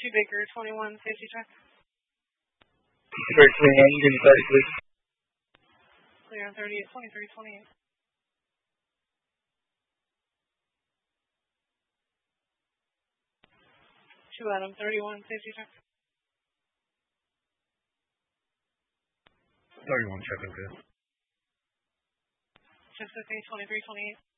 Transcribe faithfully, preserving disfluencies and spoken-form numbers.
two Baker, twenty-one, safety check. Baker, twenty-one, give me thirty, please. Clear on thirty-eight, twenty-three, twenty-eight. two Adam, thirty-one, safety check. thirty-one, check, okay. Check with me, twenty-three, twenty-eight.